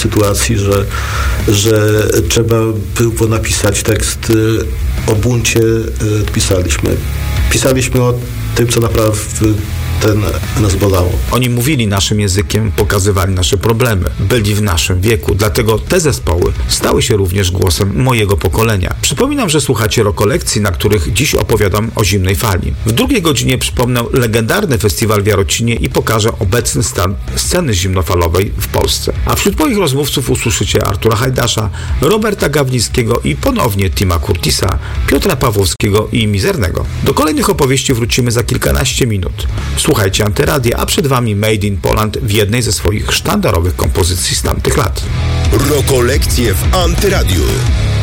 sytuacji, że trzeba było napisać tekst o buncie, pisaliśmy o tym, co naprawdę nas bolało. Oni mówili naszym językiem, pokazywali nasze problemy, byli w naszym wieku, dlatego te zespoły stały się również głosem mojego pokolenia. Przypominam, że słuchacie rekolekcji, na których dziś opowiadam o Zimnej Fali. W drugiej godzinie przypomnę legendarny festiwal w Jarocinie i pokażę obecny stan sceny zimnofalowej w Polsce. A wśród moich rozmówców usłyszycie Artura Hajdasza, Roberta Gawlińskiego i ponownie Tima Curtisa, Piotra Pawłowskiego i Mizernego. Do kolejnych opowieści wrócimy za kilkanaście minut. Słuchajcie Antyradia, a przed Wami Made in Poland w jednej ze swoich sztandarowych kompozycji z tamtych lat. Rokolekcje w Antyradiu.